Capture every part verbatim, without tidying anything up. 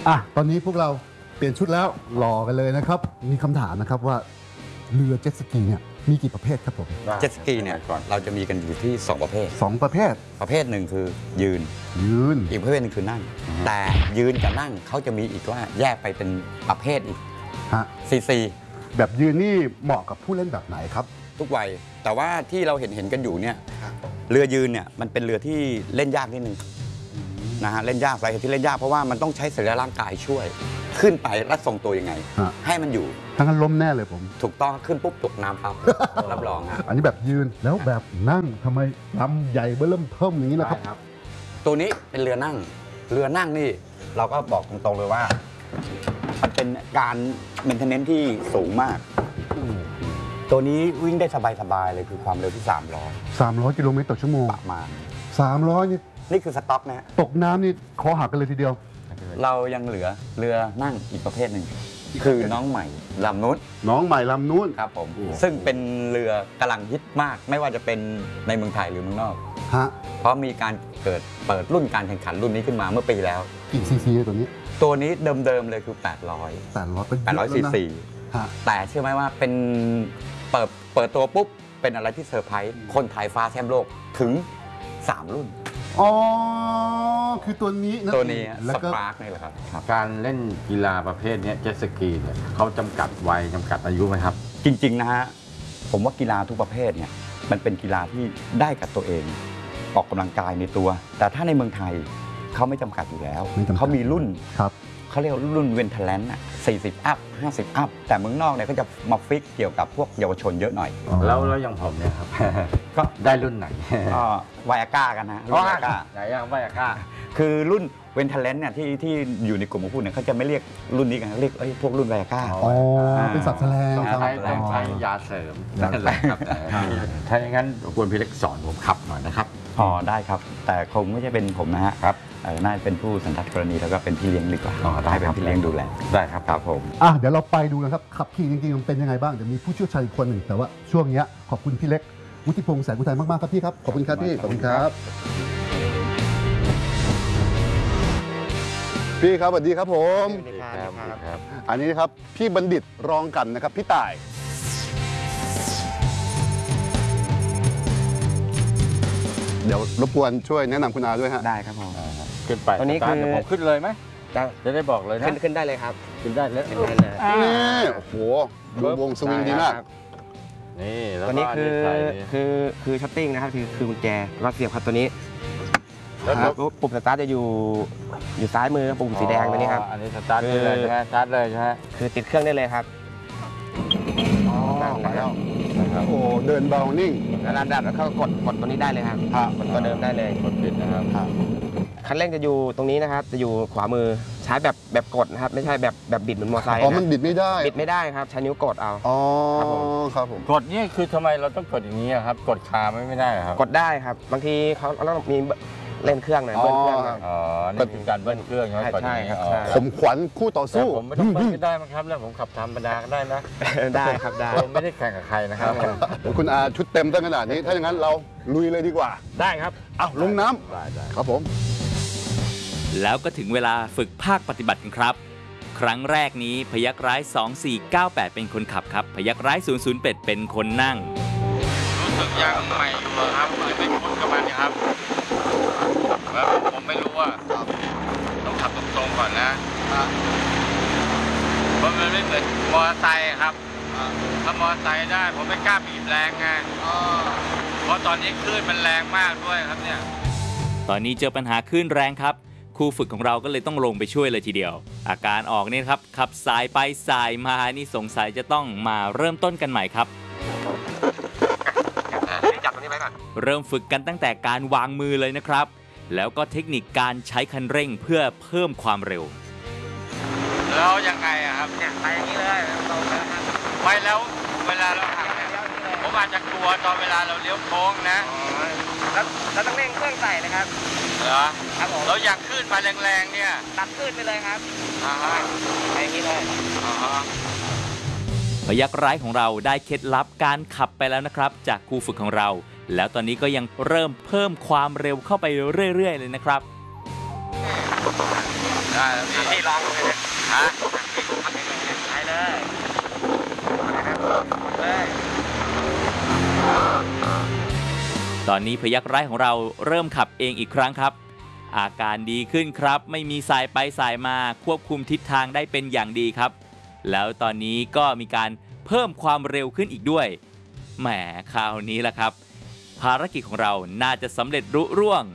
อ่ะตอนนี้พวกเราเปลี่ยนชุดแล้วรอกันเลยนะครับมีคำถามนะครับว่าเรือเจ็ตสกีเนี่ยมีกี่ประเภทครับผมเจ็ตสกีเนี่ยเราจะมีกันอยู่ที่สองประเภทสองประเภทประเภทหนึ่งคือยืนยืนอีกประเภทหนึงคือนั่งแต่ยืนกับนั่งเขาจะมีอีกว่าแยกไปเป็นประเภทอีกฮะซีซีแบบยืนนี่เหมาะกับผู้เล่นแบบไหนครับทุกวัยแต่ว่าที่เราเห็นเห็นกันอยู่เนี่ยเรือยืนเนี่ยมันเป็นเรือที่เล่นยากนิดนึงนะฮะเล่นยากอะไรที่เล่นยากเพราะว่ามันต้องใช้สรีระร่างกายช่วยขึ้นไปแล้วทรงตัวยังไงให้มันอยู่ทั้งนั้นล้มแน่เลยผมถูกต้องขึ้นปุ๊บตกน้ำปั๊บรับรองฮะอันนี้แบบยืนแล้วแบบนั่งทำไมลำใหญ่เบ้อเริ่มเทิ่มอย่างนี้นะครับตัวนี้เป็นเรือนั่งเรือนั่งนี่เราก็บอกตรงๆเลยว่ามันเป็นการเมนเทนเนนซ์ที่สูงมากตัวนี้วิ่งได้สบายๆเลยคือความเร็วที่สามร้อยสามร้อยกิโลเมตรต่อชั่วโมงประมาณสามร้อยนี่นี่คือสต็อกนะตกน้ำนี่คอหักกันเลยทีเดียวเรายังเหลือเรือนั่งอีกประเภทหนึ่งคือน้องใหม่ลำนู้นน้องใหม่ลำนู้นครับผมซึ่งเป็นเรือกำลังฮิตมากไม่ว่าจะเป็นในเมืองไทยหรือเมืองนอกฮะเพราะมีการเกิดเปิดรุ่นการแข่งขันรุ่นนี้ขึ้นมาเมื่อปีแล้วกี่ซีซีตัวนี้ตัวนี้เดิมๆเลยคือแปดร้อยแปดร้อยเป็นแปดร้อยซีซีแต่เชื่อไหมว่าเป็นเปิดเปิดตัวปุ๊บเป็นอะไรที่เซอร์ไพรส์คนไทยฟ้าแชมป์โลกถึงสามรุ่นอ๋อคือตัวนี้ตัวนี้สปาร์กนี่แหละครับการเล่นกีฬาประเภทนี้เจ็ตสกีเนี่ยเขาจำกัดวัยจำกัดอายุไหมครับจริงๆนะฮะผมว่ากีฬาทุกประเภทเนี่ยมันเป็นกีฬาที่ได้กับตัวเองออกกำลังกายในตัวแต่ถ้าในเมืองไทยเขาไม่จำกัดอยู่แล้วเขามีรุ่นครับเขาเรียกรุ่นเวนเทเลนต์อ่ะสี่สิบอัพห้าสิบอัพแต่เมืองนอกเนี่ยก็จะมาฟิกเกี่ยวกับพวกเยาวชนเยอะหน่อยแล้วแล้วอย่างผมเนี่ยครับก็ได้รุ่นไหนก็ไวอาก้ากันนะรุ่นไวอาก้าไหนอย่างไวอาก้าคือรุ่นเวนเทเลนต์เนี่ยที่ที่อยู่ในกลุ่มของพูดเนี่ยเขาจะไม่เรียกรุ่นนี้กันเรียกพวกรุ่นไวอาก้าอ๋อเป็นสับแสลงต้องใช้ต้องใช้ยาเสริมนั่นแหละครับถ้าอย่างนั้นควรพี่เล็กสอนผมขับหน่อยนะครับอ๋อได้ครับแต่คงไม่ใช่เป็นผมนะฮะครับน่าจะเป็นผู้สันทัดกรณีแล้วก็เป็นพี่เลี้ยงดีกว่าได้เป็นพี่เลี้ยงดูแลได้ครับครับผมอ่ะเดี๋ยวเราไปดูนะครับขับขี่จริงๆมันเป็นยังไงบ้างเดี๋ยวมีผู้เชี่ยวชาญอีกคนหนึ่งแต่ว่าช่วงนี้ขอบคุณพี่เล็กวุฒิพงษ์แสงอุทัยมากๆครับพี่ครับขอบคุณครับพี่ขอบคุณครับพี่ครับสวัสดีครับผมอันนี้ครับพี่บัณฑิตรองกันนะครับพี่ต่ายเดี๋ยวรบกวนช่วยแนะนำคุณอาด้วยฮะได้ครับผมขึ้นไปตอนนี้คือผมขึ้นเลยไหมจะได้บอกเลยนะขึ้นขึ้นได้เลยครับขึ้นได้เลยนี่โอ้โหดูวงสวิงดีมากนี่ตัวนี้คือคือคือชัตติ้งนะครับคือคือกุญแจเราเสียบครับตัวนี้แล้วปุ่มสตาร์ทจะอยู่อยู่ซ้ายมือปุ่มสีแดงตัวนี้ครับอันนี้สตาร์ทเลยใช่ไหมสตาร์ทเลยใช่ไหมคือติดเครื่องได้เลยครับมาแล้วโอ้เดินเบานิ่งแล้วดับแล้วเขากดกดตัวนี้ได้เลยครับกดตัวเดิมได้เลยกดปิดนะครับคันเร่งจะอยู่ตรงนี้นะครับจะอยู่ขวามือใช้แบบแบบกดนะครับไม่ใช่แบบแบบบิดเหมือนมอเตอร์ไซค์อ๋อมันบิดไม่ได้บิดไม่ได้ครับใช้นิ้วกดเอาอ๋อครับผมกดนี่คือทำไมเราต้องกดอย่างนี้ครับกดคาไม่ไม่ได้ครับกดได้ครับบางทีเขาเราต้องมีเล่นเครื่องหน่อยเบิ้ลเครื่องอ๋อนี่เป็นการเบิ้ลเครื่องใช่ครับผมขวัญคู่ต่อสู้ผมไม่ต้องเบิ้ลไม่ได้มั้งครับแล้วผมขับธรรมดาก็ได้นะได้ครับได้ผมไม่ได้แข่งกับใครนะครับคุณอาชุดเต็มตั้งขนาดนี้ถ้าอย่างนั้นเราลุยเลยดีกว่าได้ครับอ้าวลงน้ำครับผมแล้วก็ถึงเวลาฝึกภาคปฏิบัติกันครับครั้งแรกนี้พยัคฆ์ร้ายสองสี่เก้าแปดเป็นคนขับครับพยัคฆ์ร้ายศูนย์ศูนย์แปดเป็นคนนั่งรู้สึกยังใหม่อยู่ครับเลยไม่คุ้นกับมันครับแล้วผมไม่รู้ว่าต้องขับตรงๆก่อนนะเพราะมันไม่เหมือนมอเตอร์ไซค์ครับถ้ามอเตอร์ไซค์ได้ผมไม่กล้าบีบแรงไงเพราะตอนนี้คลื่นมันแรงมากด้วยครับเนี่ยตอนนี้เจอปัญหาคลื่นแรงครับครูฝึกของเราก็เลยต้องลงไปช่วยเลยทีเดียวอาการออกนี่ครับขับสายไปสายมานี่สงสัยจะต้องมาเริ่มต้นกันใหม่ครับจับตัวนี้ไว้ก่อนเริ่มฝึกกันตั้งแต่การวางมือเลยนะครับแล้วก็เทคนิคการใช้คันเร่งเพื่อเพิ่มความเร็วแล้วยังไงอะครับเนี่ยไปอย่างนี้เลยตรงแล้วครับไปแล้วเวลาเราหักผมอาจจะกลัวตอนเวลาเราเลี้ยวโค้งนะแล้วเราต้องเร่งเครื่องใส่นะครับเหรอครับผมเราอยากขึ้นมาแรงๆเนี่ยตัดขึ้นไปเลยครับอ่าฮะไปอย่างนี้เลยอ่าฮะพยัคฆ์ร้ายของเราได้เคล็ดลับการขับไปแล้วนะครับจากครูฝึกของเราแล้วตอนนี้ก็ยังเริ่มเพิ่มความเร็วเข้าไปเรื่อยๆเลยนะครับได้แล้วพี่พี่ลองเลยนะฮะไปเลยเลยตอนนี้พยัคฆ์ร้ายของเราเริ่มขับเองอีกครั้งครับ อาการดีขึ้นครับไม่มีสายไปสายมาควบคุมทิศทางได้เป็นอย่างดีครับ แล้วตอนนี้ก็มีการเพิ่มความเร็วขึ้นอีกด้วยแหมคราวนี้แหละครับ ภารกิจของเราน่าจะสำเร็จรุ่ร่วง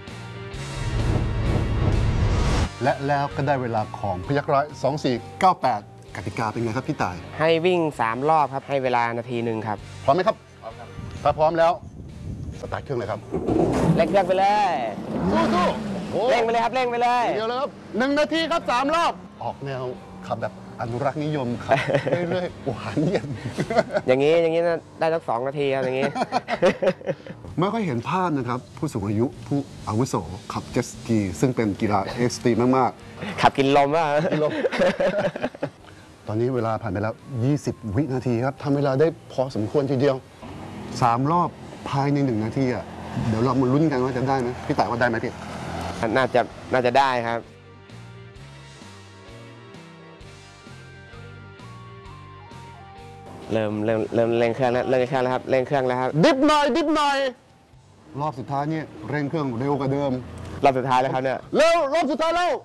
และแล้วก็ได้เวลาของพยักร้อยสองสี่เก้าแปดกติกาเป็นไงครับพี่ต่ายให้วิ่ง สาม รอบครับ ให้เวลานาทีหนึ่งครับพร้อมไหมครับพร้อมครับถ้าพร้อมแล้วสตาร์ทเครื่องเลยครับเร่งเครื่องไปเลยสู้ๆโอ้เร่งไปเลยครับ เร่งไปเลยเดียวเลยครับหนึ่งนาทีครับสามรอบ ออกแนวขับแบบอนุรักษ์นิยมครับ เรื่อยๆหวานเย็นอย่างนี้อย่างนี้นะได้สักสองนาทีครับอย่างนี้ไม่ค่อยเห็นภาพนะครับ ผู้สูงอายุผู้อาวุโสขับเจ็ตสกีซึ่งเป็นกีฬาเอ็กซ์ตรีมมากขับกินลมว่ะๆกิโล ตอนนี้เวลาผ่านไปแล้ว ยี่สิบ วินาทีครับทำเวลาได้พอสมควรทีเดียวสามรอบภายในหนึ่งนาทีอ่ะเดี๋ยวเรามาลุ้นกันว่าจะได้ไหมพี่ต่ายว่าได้ไหมพี่น่าจะน่าจะได้ครับ เริ่มเริ่มเริ่มเร่งเครื่องแล้วเร่งเครื่องแล้วครับเร่งเครื่องแล้วครับดิฟหน่อยดิฟหน่อย รอบสุดท้ายเนี่ยเร่งเครื่องเร็วกว่าเดิมรอบสุดท้ายแล้วครับเนี่ยเร็วรอบสุดท้ายแล้ว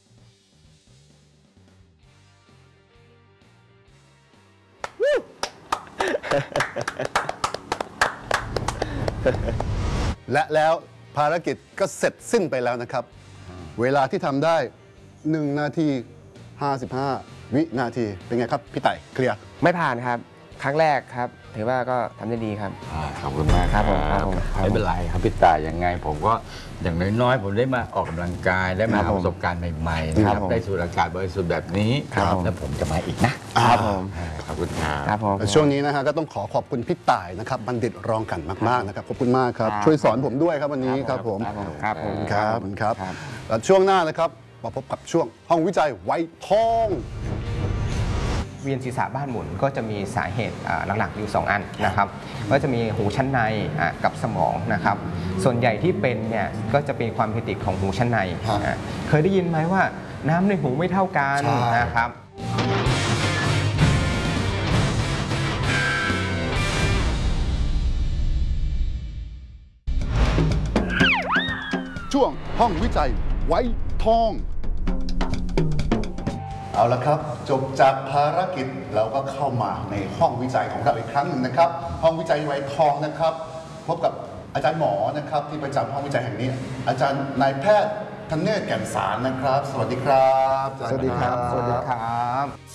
และแล้วภารกิจก็เสร็จสิ้นไปแล้วนะครับ เวลาที่ทำได้หนึ่งนาทีห้าสิบห้าวินาทีเป็นไงครับพี่ไต่เคลียร์ไม่ผ่านครับ ครั้งแรกครับ ถือว่าก็ทำได้ดีครับอ่าขอบคุณมากครับผมครับผมไม่เป็นไรครับพี่ตายยังไง ผมก็อย่างน้อยๆ ผมได้มาออกกำลังกายได้มาครับผมหาประสบการณ์ใหม่ๆนะคครัรับบ ผมได้สูดอากาศบริสุทธิ์แบบนี้ครับผมแล้วผมจะมาอีกนะครับผมอ่าขอบคุณครับครับผมช่วงนี้นะฮะก็ต้องขอขอบคุณพี่ต่ายนะครับบัณฑิตรองกันมากๆนะครับขอบคุณมากครับครับช่วยสอนผมด้วยครับวันนี้ครับผมครับผมครับผมครับขอบคุณครับครับแล้วช่วงหน้านะครับมาพบกับช่วงห้องวิจัยไวทองเวียนศีรษะบ้านหมุนก็จะมีสาเหตุอ่าหลักๆอยู่ สอง อันนะครับก็จะมีหูชั้นในอ่ากับสมองนะครับส่วนใหญ่ที่เป็นเนี่ยก็จะเป็นความผิดปกติของหูชั้นในครับอ่าเคยได้ยินไหมว่าน้ำในหูไม่เท่ากันใช่นะครับช่วงห้องวิจัยไวทอง เอาละครับ จบจากภารกิจเราก็เข้ามาในห้องวิจัยของเราอีกครั้งหนึ่งนะครับ ห้องวิจัยไวทองนะครับ พบกับอาจารย์หมอนะครับที่ประจำห้องวิจัยแห่งนี้ อาจารย์นายแพทย์ธเนศแก่นสารนะครับ สวัสดีครับอาจารย์สวัสดีครับ สวัสดีครับ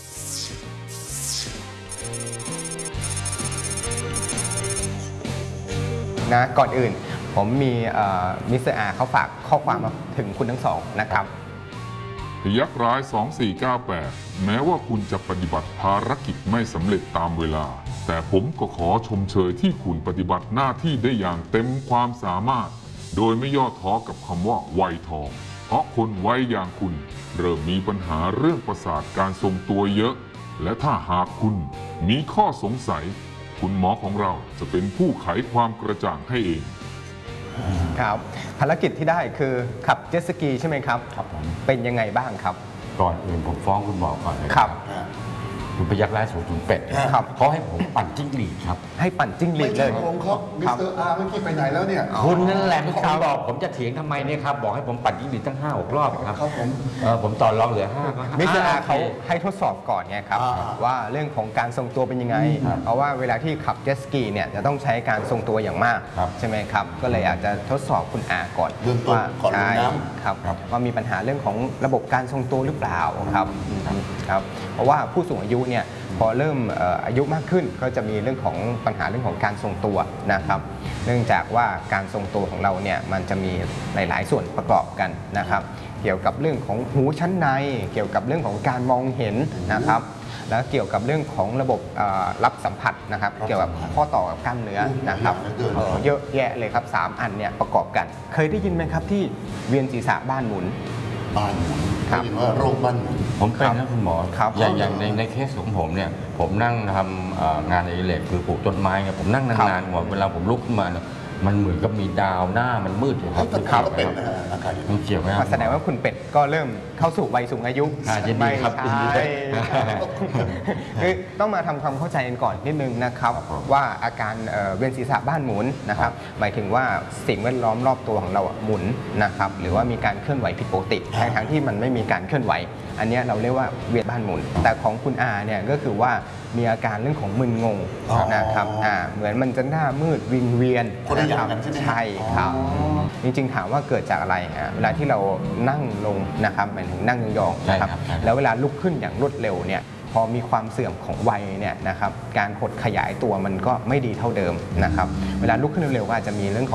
นะก่อนอื่นผมมีเอ่อมิสเตอร์อาเขาฝากข้อความมาถึงคุณทั้งสองนะครับพยักร้ายสองสี่เก้าแปดแม้ว่าคุณจะปฏิบัติภารกิจไม่สำเร็จตามเวลา แต่ผมก็ขอชมเชยที่คุณปฏิบัติหน้าที่ได้อย่างเต็มความสามารถ โดยไม่ย่อท้อกับคำว่าไวทอง เพราะคนไวอย่างคุณ เริ่มมีปัญหาเรื่องประสาทการทรงตัวเยอะ และถ้าหากคุณมีข้อสงสัย คุณหมอของเราจะเป็นผู้ไขความกระจ่างให้เองครับภารกิจที่ได้คือขับเจ็ตสกีใช่ไหมครับครับผมเป็นยังไงบ้างครับก่อนอื่นผมฟ้องคุณหมอก่อนเลยครับคุณพยักร้ายสูงถึงเป็ดครับเขาให้ผมปั่นจิ้งหรีดครับให้ปั่นจิ้งหรีไม่ดเลใช่ยผมครับมิสเตอร์อาร์เมื่อกี้ไปไหนแล้วเนี่ยคุณนั่นแหละเป็นคนบอกผมจะเถียงทำไมเนี่ยครับบอกให้ผมปั่นจิ้งหรีดตั้งห้าหกรอบครับครับผมเออผมต่อรองเหลือห้าก็มิสเตอร์อาโคเขาให้ทดสอบก่อนไงครับอ่าว่าเรื่องของการทรงตัวเป็นยังไงครับเพราะว่าเวลาที่ขับเจ็ตสกีเนี่ยจะต้องใช้การทรงตัวอย่างมากครับใช่ไหมครับ ก็เลยอาจจะทดสอบคุณอาก่อนเบื้องต้นว่าก่อนลงใช่น้ำครับครับว่ามีปัญหาเรื่องของระบบการทรงตัวหรือเปล่าครับครับเพราะว่าผู้สูงอายุเนี่ยพอเริ่มเอ่ออายุมากขึ้นก็จะมีเรื่องของปัญหาเรื่องของการทรงตัวนะครับ เนื่องจากว่าการทรงตัวของเราเนี่ยมันจะมีหลาย ๆ ส่วนประกอบกันนะครับ เกี่ยวกับเรื่องของหูชั้นใน เกี่ยวกับเรื่องของการมองเห็นนะครับ แล้วเกี่ยวกับเรื่องของระบบเอ่อรับสัมผัสนะครับ เกี่ยวกับข้อต่อกับกล้ามเนื้อนะครับเยอะเหลือเกินเอ่อเยอะแยะเลยครับสามอันเนี่ยประกอบกัน เคยได้ยินไหมครับที่เวียนศีรษะบ้านหมุนบ้านหมุนครับได้ยินว่าโรคบ้านหมุนผมเป็นนะคุณหมอครับอย่างอย่างในในเคสของผมเนี่ยผมนั่งทำเอ่องานอดิเรกคือปลูกต้นไม้เนี่ยผมนั่งครับนานๆหัวเวลาผมลุกขึ้นมาเนี่ยมันเหมือนกับมีดาวหน้ามันมืดอยู่ครับเฮ้ยตอนนี้ก็เป็นนะฮะอาการอย่างนี้มันเกี่ยวไหมครับแสดงว่าคุณเป็ดก็เริ่มเข้าสู่วัยสูงอายุอ่ายินดีครับไม่ยินดีใช่ครับคือต้องมาทำความเข้าใจกันก่อนนิดนึงนะครับ ว่าอาการเอ่อเวียนศีรษะบ้านหมุนนะครับ หมายถึงว่าสิ่งแวดล้อมรอบตัวของเราอะหมุนนะครับ หรือว่ามีการเคลื่อนไหวผิดปกติทั้งทั้งที่มันไม่มีการเคลื่อนไหว อันเนี้ยเราเรียกว่าเวียนบ้านหมุน แต่ของคุณอาเนี่ยก็คือว่ามีอาการเรื่องของมึนงงอ๋อนะครับอ่าเหมือนมันจะหน้ามืดวิงเวียนคนละอย่างะกันใช่ไหมใช่ครับอ๋อจริงๆถามว่าเกิดจากอะไรฮะเวลาที่เรานั่งลงนะครับหมายถึงนั่งยองๆนะครับใช่ครับใช่ครับแล้วเวลาลุกขึ้นอย่างรวดเร็วเนี่ยพอมีความเสื่อมของวัยเนี่ยนะครับการหดขยายตัวมันก็ไม่ดีเท่าเดิมนะครับเวลาลุกขึ้นเร็วๆก็อาจจะมีเรื่องของ